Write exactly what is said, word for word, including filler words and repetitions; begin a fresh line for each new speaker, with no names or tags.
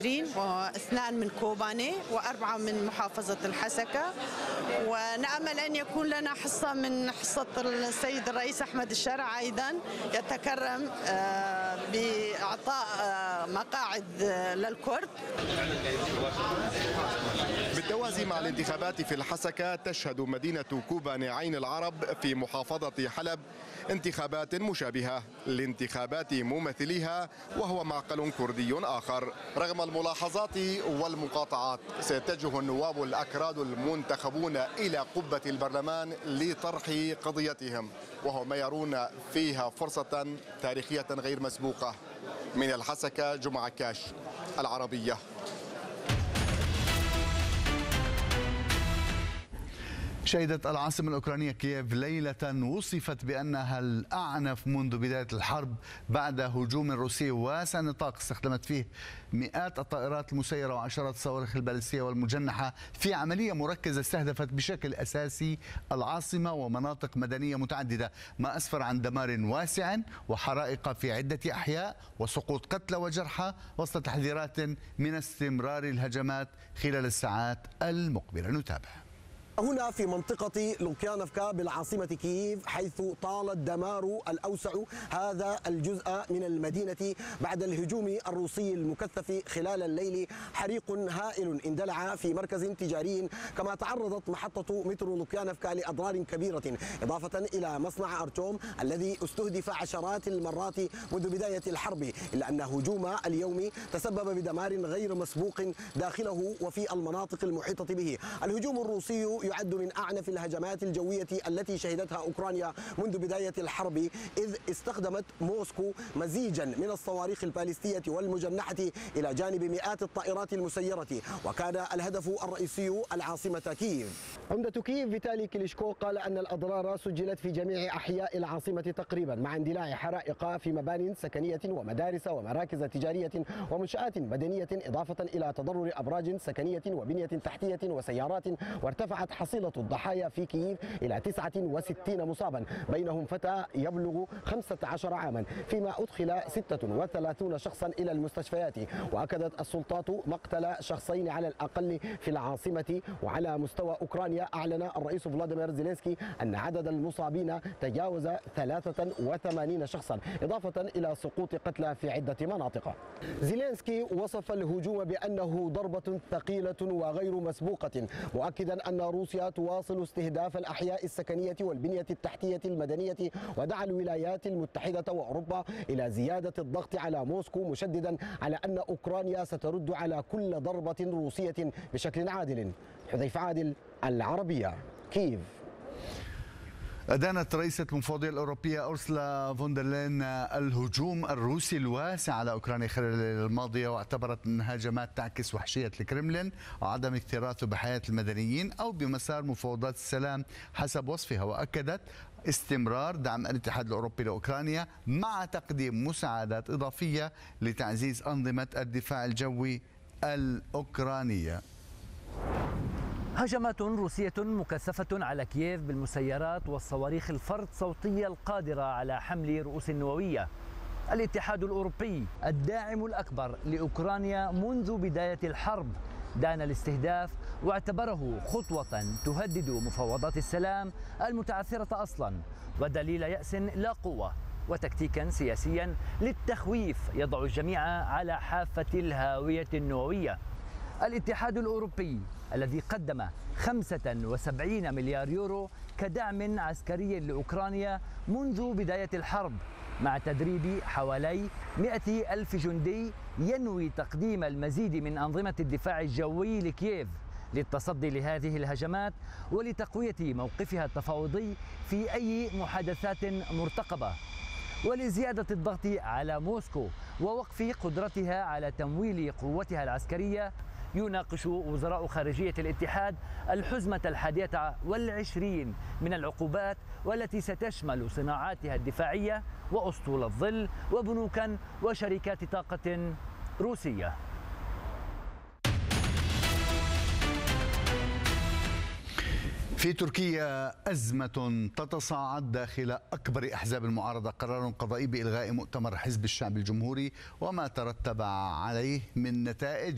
واثنان من كوباني وأربعة من محافظة الحسكة، ونأمل أن يكون لنا حصة من حصة السيد الرئيس أحمد الشرع أيضا يتكرم بإعطاء مقاعد للكرد.
بالتوازي مع الانتخابات في الحسكة تشهد مدينة كوباني عين العرب في محافظة حلب انتخابات مشابهة لانتخابات ممثليها، وهو معقل كردي آخر. رغم الملاحظات والمقاطعات سيتجه النواب الأكراد المنتخبون إلى قبة البرلمان لطرح قضيتهم، وهو ما يرون فيها فرصة تاريخية غير مسبوقة. من الحسكة جمعة كاش، العربية.
شهدت العاصمة الأوكرانية كييف ليلة وصفت بأنها الأعنف منذ بداية الحرب بعد هجوم روسي واسع نطاق استخدمت فيه مئات الطائرات المسيرة وعشرات الصواريخ البالستية والمجنحة في عملية مركزة استهدفت بشكل أساسي العاصمة ومناطق مدنية متعددة، ما أسفر عن دمار واسع وحرائق في عدة أحياء وسقوط قتلى وجرحى وسط تحذيرات من استمرار الهجمات خلال الساعات المقبلة. نتابع.
هنا في منطقة لوكيانفكا بالعاصمة كييف، حيث طال الدمار الأوسع هذا الجزء من المدينة بعد الهجوم الروسي المكثف خلال الليل. حريق هائل اندلع في مركز تجاري، كما تعرضت محطة مترو لوكيانفكا لأضرار كبيرة، إضافة إلى مصنع أرتوم الذي استهدف عشرات المرات منذ بداية الحرب، إلا أن هجوم اليوم تسبب بدمار غير مسبوق داخله وفي المناطق المحيطة به. الهجوم الروسي يعد من أعنف الهجمات الجوية التي شهدتها أوكرانيا منذ بداية الحرب، إذ استخدمت موسكو مزيجا من الصواريخ البالستية والمجنحة إلى جانب مئات الطائرات المسيرة، وكان الهدف الرئيسي العاصمة كييف. عمدة كييف فيتالي كليشكو قال أن الأضرار سجلت في جميع أحياء العاصمة تقريبا، مع اندلاع حرائق في مبان سكنية ومدارس ومراكز تجارية ومنشآت مدنية، إضافة إلى تضرر أبراج سكنية وبنية تحتية وسيارات. وارتفعت حصيلة الضحايا في كييف إلى تسعة وستين مصابا، بينهم فتى يبلغ خمسة عشر عاما، فيما أدخل ستة وثلاثين شخصا إلى المستشفيات. وأكدت السلطات مقتل شخصين على الأقل في العاصمة. وعلى مستوى أوكرانيا أعلن الرئيس فلاديمير زيلينسكي أن عدد المصابين تجاوز ثلاثة وثمانين شخصا، إضافة إلى سقوط قتلى في عدة مناطق. زيلينسكي وصف الهجوم بأنه ضربة ثقيلة وغير مسبوقة، مؤكدا أن روسيا تواصل استهداف الأحياء السكنية والبنية التحتية المدنية، ودعا الولايات المتحدة وأوروبا إلى زيادة الضغط على موسكو، مشددا على أن أوكرانيا سترد على كل ضربة روسية بشكل عادل. حذيفة عادل، العربية، كييف.
أدانت رئيسة المفوضية الأوروبية أورسولا فوندرلاين الهجوم الروسي الواسع على أوكرانيا خلال الليلة الماضية، واعتبرت أن هجمات تعكس وحشية الكرملين وعدم اكتراثه بحياة المدنيين أو بمسار مفاوضات السلام حسب وصفها. وأكدت استمرار دعم الاتحاد الأوروبي لأوكرانيا مع تقديم مساعدات إضافية لتعزيز أنظمة الدفاع الجوي الأوكرانية.
هجمات روسية مكثفة على كييف بالمسيرات والصواريخ الفرد صوتية القادرة على حمل رؤوس نووية. الاتحاد الأوروبي الداعم الأكبر لأوكرانيا منذ بداية الحرب دان الاستهداف واعتبره خطوة تهدد مفاوضات السلام المتعثرة أصلا، ودليل يأس لا قوة، وتكتيكا سياسيا للتخويف يضع الجميع على حافة الهاوية النووية. الاتحاد الأوروبي الذي قدم خمسة وسبعين مليار يورو كدعم عسكري لأوكرانيا منذ بداية الحرب، مع تدريب حوالي مئة ألف جندي، ينوي تقديم المزيد من أنظمة الدفاع الجوي لكييف للتصدي لهذه الهجمات ولتقوية موقفها التفاوضي في أي محادثات مرتقبة، ولزيادة الضغط على موسكو ووقف قدرتها على تمويل قوتها العسكرية. يناقش وزراء خارجية الاتحاد الحزمة الحادية والعشرين من العقوبات، والتي ستشمل صناعاتها الدفاعية وأسطول الظل وبنوكا وشركات طاقة روسية.
في تركيا أزمة تتصاعد داخل أكبر أحزاب المعارضة، قرار قضائي بإلغاء مؤتمر حزب الشعب الجمهوري وما ترتب عليه من نتائج